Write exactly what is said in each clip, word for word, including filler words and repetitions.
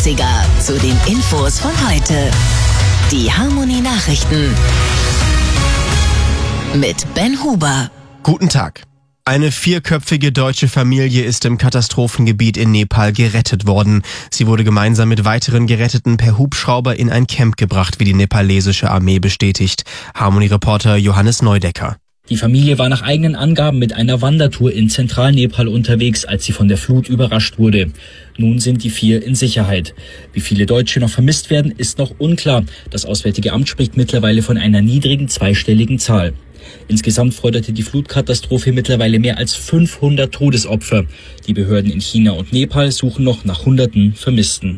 achtziger zu den Infos von heute. Die Harmony Nachrichten mit Ben Huber. Guten Tag. Eine vierköpfige deutsche Familie ist im Katastrophengebiet in Nepal gerettet worden. Sie wurde gemeinsam mit weiteren Geretteten per Hubschrauber in ein Camp gebracht, wie die nepalesische Armee bestätigt. Harmony-Reporter Johannes Neudecker. Die Familie war nach eigenen Angaben mit einer Wandertour in Zentralnepal unterwegs, als sie von der Flut überrascht wurde. Nun sind die vier in Sicherheit. Wie viele Deutsche noch vermisst werden, ist noch unklar. Das Auswärtige Amt spricht mittlerweile von einer niedrigen zweistelligen Zahl. Insgesamt forderte die Flutkatastrophe mittlerweile mehr als fünfhundert Todesopfer. Die Behörden in China und Nepal suchen noch nach hunderten Vermissten.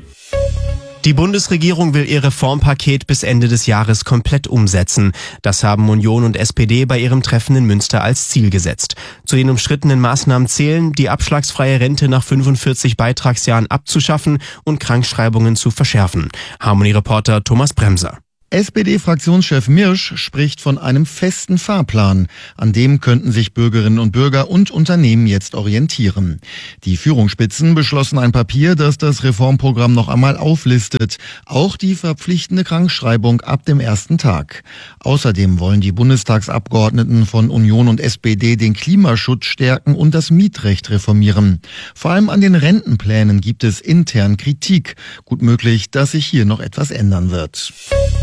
Die Bundesregierung will ihr Reformpaket bis Ende des Jahres komplett umsetzen. Das haben Union und S P D bei ihrem Treffen in Münster als Ziel gesetzt. Zu den umstrittenen Maßnahmen zählen, die abschlagsfreie Rente nach fünfundvierzig Beitragsjahren abzuschaffen und Krankschreibungen zu verschärfen. Harmony-Reporter Thomas Bremser. S P D-Fraktionschef Mirsch spricht von einem festen Fahrplan. An dem könnten sich Bürgerinnen und Bürger und Unternehmen jetzt orientieren. Die Führungsspitzen beschlossen ein Papier, das das Reformprogramm noch einmal auflistet. Auch die verpflichtende Krankschreibung ab dem ersten Tag. Außerdem wollen die Bundestagsabgeordneten von Union und S P D den Klimaschutz stärken und das Mietrecht reformieren. Vor allem an den Rentenplänen gibt es intern Kritik. Gut möglich, dass sich hier noch etwas ändern wird.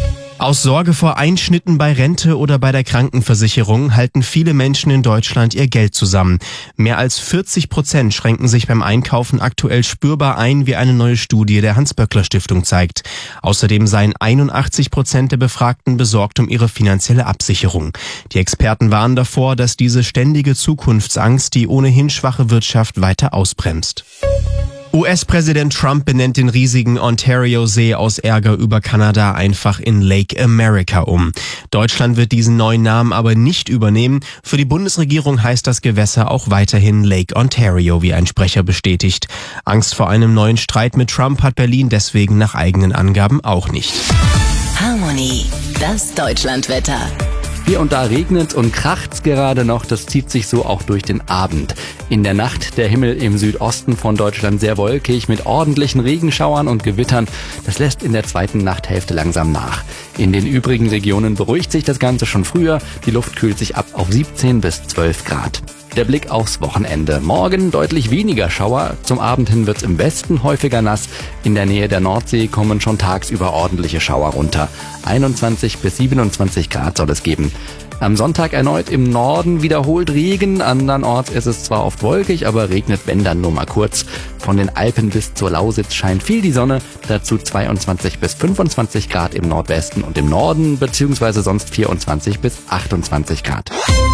Aus Sorge vor Einschnitten bei Rente oder bei der Krankenversicherung halten viele Menschen in Deutschland ihr Geld zusammen. Mehr als vierzig Prozent schränken sich beim Einkaufen aktuell spürbar ein, wie eine neue Studie der Hans-Böckler-Stiftung zeigt. Außerdem seien einundachtzig Prozent der Befragten besorgt um ihre finanzielle Absicherung. Die Experten warnen davor, dass diese ständige Zukunftsangst die ohnehin schwache Wirtschaft weiter ausbremst. U S-Präsident Trump benennt den riesigen Ontario-See aus Ärger über Kanada einfach in Lake America um. Deutschland wird diesen neuen Namen aber nicht übernehmen. Für die Bundesregierung heißt das Gewässer auch weiterhin Lake Ontario, wie ein Sprecher bestätigt. Angst vor einem neuen Streit mit Trump hat Berlin deswegen nach eigenen Angaben auch nicht. Harmony, das Deutschlandwetter. Hier und da regnet und kracht's gerade noch, das zieht sich so auch durch den Abend. In der Nacht der Himmel im Südosten von Deutschland sehr wolkig mit ordentlichen Regenschauern und Gewittern. Das lässt in der zweiten Nachthälfte langsam nach. In den übrigen Regionen beruhigt sich das Ganze schon früher. Die Luft kühlt sich ab auf siebzehn bis zwölf Grad. Der Blick aufs Wochenende. Morgen deutlich weniger Schauer. Zum Abend hin wird's im Westen häufiger nass. In der Nähe der Nordsee kommen schon tagsüber ordentliche Schauer runter. einundzwanzig bis siebenundzwanzig Grad soll es geben. Am Sonntag erneut im Norden wiederholt Regen. Andernorts ist es zwar oft wolkig, aber regnet, wenn dann nur mal kurz. Von den Alpen bis zur Lausitz scheint viel die Sonne. Dazu zweiundzwanzig bis fünfundzwanzig Grad im Nordwesten und im Norden, beziehungsweise sonst vierundzwanzig bis achtundzwanzig Grad.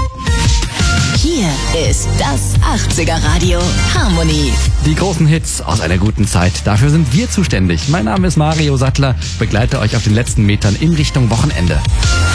Hier ist das achtziger Radio Harmony. Die großen Hits aus einer guten Zeit, dafür sind wir zuständig. Mein Name ist Mario Sattler, begleite euch auf den letzten Metern in Richtung Wochenende.